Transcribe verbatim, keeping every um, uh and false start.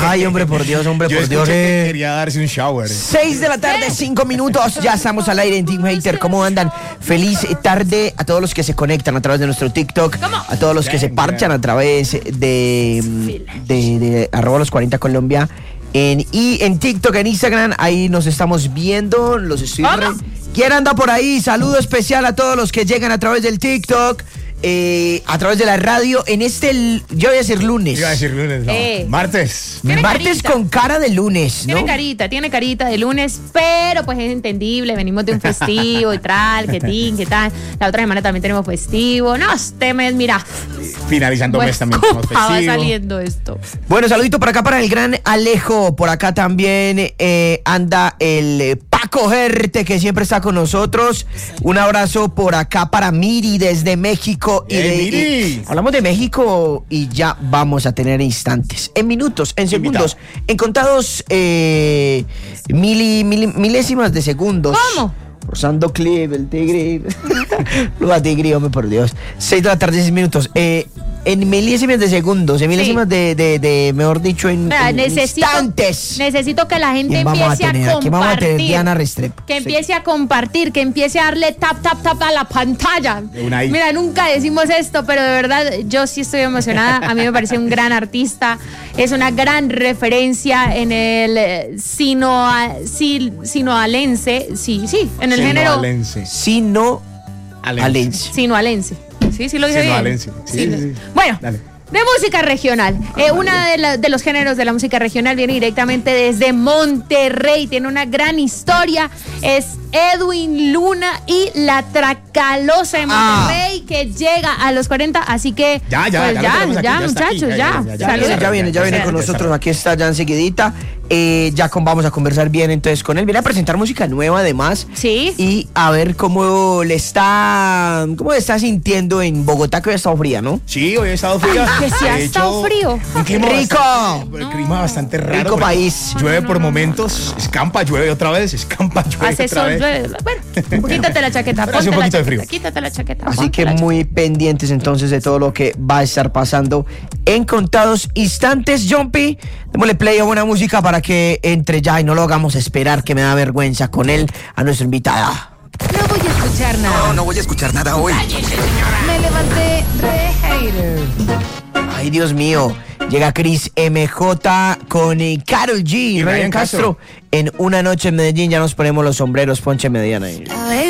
Ay, hombre, por Dios, hombre, Yo por Dios. escuché que Eh. quería darse un shower. Seis de la tarde, cinco minutos. Ya estamos al aire en Team Hater. ¿Cómo andan? Feliz tarde a todos los que se conectan a través de nuestro TikTok. A todos los que se parchan a través de, de, de arroba los cuarenta Colombia. En, y en TikTok, en Instagram, ahí nos estamos viendo. Los estoy re... ¿Quién anda por ahí? Saludo especial a todos los que llegan a través del TikTok. Eh, a través de la radio en este, yo voy a decir lunes. Iba a decir lunes, no. Eh. Martes. Martes carita. con cara de lunes, ¿no? Tiene carita, tiene carita de lunes, pero pues es entendible, venimos de un festivo y tal, que tin, que tal. La otra semana también tenemos festivo. No, este mes, mira. Finalizando Pues, mes también ¿cómo tenemos va festivo. saliendo esto? Bueno, saludito por acá para el gran Alejo. Por acá también eh, anda el eh, Paco Gerte, que siempre está con nosotros. Un abrazo por acá para Miri desde México. Y ¡Eh, de, Miri! y hablamos de México y ya vamos a tener instantes, en minutos, en segundos, en contados eh, mili, mili- milésimas de segundos. ¿Cómo? Rosando Clip, el tigre. Lo a tigre, hombre, por Dios. Seis de la tarde, seis minutos. Eh, en milésimas de segundos, en milésimas Sí. de, de, de, mejor dicho, en, Vea, en necesito, instantes. necesito que la gente ¿Quién vamos a empiece a, tener? ¿A quién vamos a tener? compartir. Diana Restrepo. Que Sí. empiece a compartir, que empiece a darle tap, tap, tap a la pantalla. De una ahí. Mira, nunca decimos esto, pero de verdad yo sí estoy emocionada. A mí me parece un gran artista. Es una gran referencia en el eh, sinoa, sil- sinoalense. Sí, sí, en el género Sinoalense. Sino Alense. Alense. sinoalense. Sí, sí lo dije bien. Sinoalense. Sí, sí, sí. Bueno. Dale. De música regional. Eh, una de, la- de los géneros de la música regional viene directamente desde Monterrey. Tiene una gran historia. Es Edwin Luna y la Tracalosa de Monterrey, que llega a los cuarenta. Así que, Ya, ya, pues ya lo ya, tenemos aquí, ya, ya está aquí, muchachos, ya, ya. ya, ya, ya, Salud. Ya, ya viene, ya viene Ya, con ya, nosotros. ya. Aquí está ya enseguidita. Eh, ya con, vamos a conversar bien entonces con él. Viene a presentar música nueva además. Sí. Y a ver cómo le está, cómo le está sintiendo en Bogotá, que hoy ha estado fría, ¿no? Sí, hoy he estado frío. Ay, que sí ha De estado hecho, frío. Un clima ¡Rico! bastante- el clima bastante raro. Rico porque país. Llueve por momentos, escampa, llueve otra vez, escampa, llueve Hace otra sol, vez. llueve. Bueno, quítate la chaqueta. Pero hace un ponte la poquito de chaqueta, frío. Quítate la chaqueta. Así ponte que la chaqueta. muy pendientes entonces de todo lo que va a estar pasando en contados instantes. Jumpy, démosle play a buena música para que entre ya y no lo hagamos esperar, que me da vergüenza con él, a nuestra invitada. No voy a escuchar nada. No, no voy a escuchar nada hoy. Me levanté re hater. Ay, Dios mío. Llega Chris M J con eh, Karol G y Y Ryan Ryan Castro. Castro. En Una Noche en Medellín. Ya nos ponemos los sombreros, Ponche Mediana. La baby